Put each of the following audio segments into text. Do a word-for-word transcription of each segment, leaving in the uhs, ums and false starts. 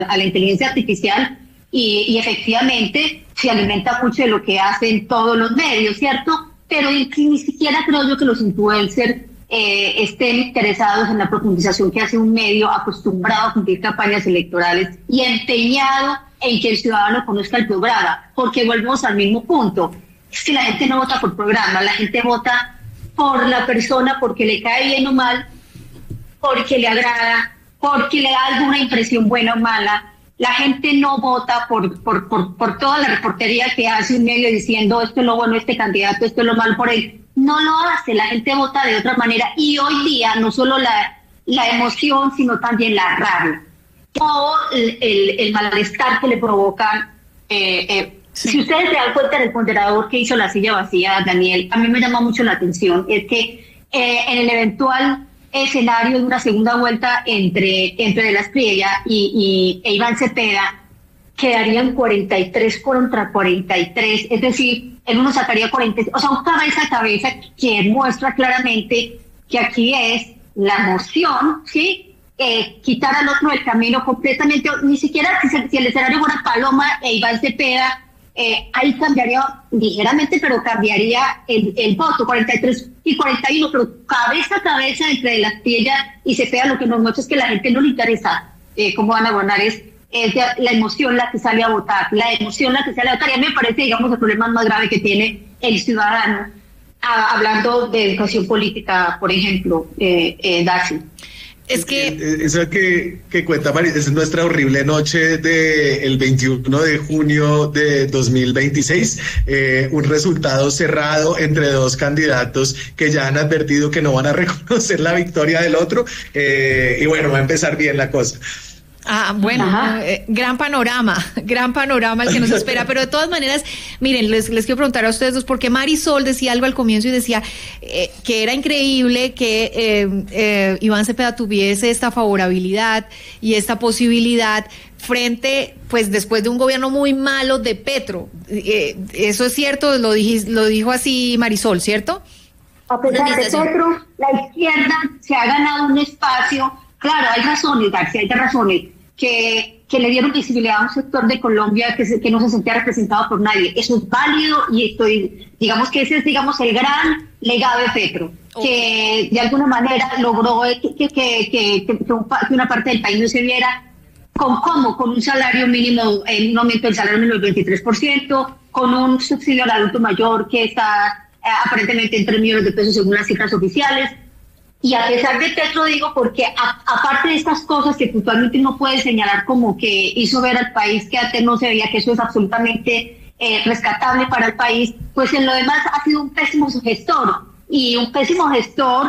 a la inteligencia artificial y, y efectivamente se alimenta mucho de lo que hacen todos los medios, ¿cierto? Pero ni, ni siquiera creo yo que los influencers eh, estén interesados en la profundización que hace un medio acostumbrado a cumplir campañas electorales y empeñado en que el ciudadano conozca el programa, porque volvemos al mismo punto. Es que la gente no vota por programa, la gente vota por la persona, porque le cae bien o mal, porque le agrada, porque le da alguna impresión buena o mala. La gente no vota por, por, por, por toda la reportería que hace un medio diciendo esto es lo bueno, este candidato, esto es lo malo por él. No lo hace, la gente vota de otra manera. Y hoy día no solo la, la emoción, sino también la rabia. Todo el, el, el malestar que le provocan. Eh, eh, sí. Si ustedes se dan cuenta del ponderador que hizo la silla vacía, Daniel, a mí me llama mucho la atención, es que eh, en el eventual escenario de una segunda vuelta entre, entre De la Espriella y, y e Iván Cepeda, quedarían cuarenta y tres contra cuarenta y tres, es decir, él uno sacaría cuarenta, o sea, un cabeza a cabeza que muestra claramente que aquí es la moción, ¿sí? Eh, quitar al otro el camino completamente, ni siquiera si, si el escenario fuera Paloma e Iván Cepeda, eh, ahí cambiaría ligeramente, pero cambiaría el, el voto, cuarenta y tres y cuarenta y uno, pero cabeza a cabeza entre De la Espriella y Cepeda, lo que nos muestra es que a la gente no le interesa eh, cómo van a gobernar, es, es la emoción la que sale a votar, la emoción la que sale a votar, y a mí me parece, digamos, el problema más grave que tiene el ciudadano, a, hablando de educación política, por ejemplo, eh, eh, Darcy. Es que eso que, que cuenta María es nuestra horrible noche del veintiuno de junio de dos mil veintiséis, eh, un resultado cerrado entre dos candidatos que ya han advertido que no van a reconocer la victoria del otro, eh, y bueno, va a empezar bien la cosa. Ah, bueno, eh, gran panorama, gran panorama el que nos espera, pero de todas maneras, miren, les, les quiero preguntar a ustedes dos, porque Marisol decía algo al comienzo y decía eh, que era increíble que eh, eh, Iván Cepeda tuviese esta favorabilidad y esta posibilidad frente, pues después de un gobierno muy malo de Petro. Eh, eso es cierto, lo, dij, lo dijo así Marisol, ¿cierto? A pesar de Petro, la izquierda se ha ganado un espacio. Claro, hay razones, García, hay razones que, que le dieron visibilidad a un sector de Colombia que, se, que no se sentía representado por nadie. Eso es válido y estoy, digamos que ese es, digamos, el gran legado de Petro, okay, que de alguna manera logró que, que, que, que, que, un, que una parte del país no se viera con cómo, con un salario mínimo, en un aumento del salario mínimo del veintitrés por ciento, con un subsidio al adulto mayor que está eh, aparentemente en tres millones de pesos según las cifras oficiales. Y a pesar de Petro, digo, porque a, aparte de estas cosas que puntualmente no puede señalar como que hizo ver al país que antes no se veía, que eso es absolutamente eh, rescatable para el país, pues en lo demás ha sido un pésimo gestor. Y un pésimo gestor,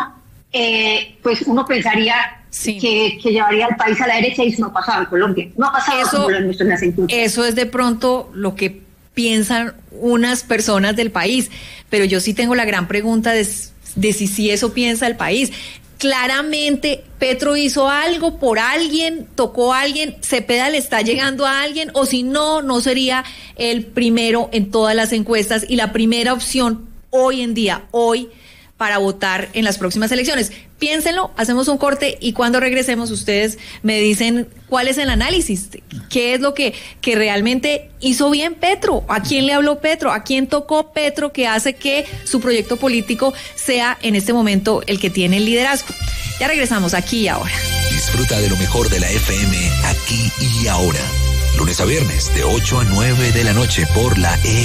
eh, pues uno pensaría sí. que, que llevaría al país a la derecha, y eso no ha pasado en Colombia. No ha pasado eso, como lo nuestro en la cintura. Eso es de pronto lo que piensan unas personas del país, pero yo sí tengo la gran pregunta de... de si, si eso piensa el país. Claramente Petro hizo algo por alguien, tocó a alguien, Cepeda le está llegando a alguien, o si no, no sería el primero en todas las encuestas y la primera opción hoy en día, hoy, para votar en las próximas elecciones. Piénsenlo, hacemos un corte y cuando regresemos ustedes me dicen cuál es el análisis, qué es lo que, que realmente hizo bien Petro, a quién le habló Petro, a quién tocó Petro que hace que su proyecto político sea en este momento el que tiene el liderazgo. Ya regresamos aquí y ahora. Disfruta de lo mejor de la F M aquí y ahora. Lunes a viernes de ocho a nueve de la noche por la E.